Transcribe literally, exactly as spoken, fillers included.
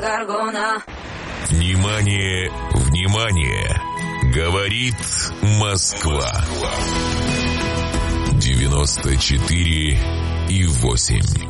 Гаргона. Внимание, внимание! Говорит Москва. девяносто четыре и восемь.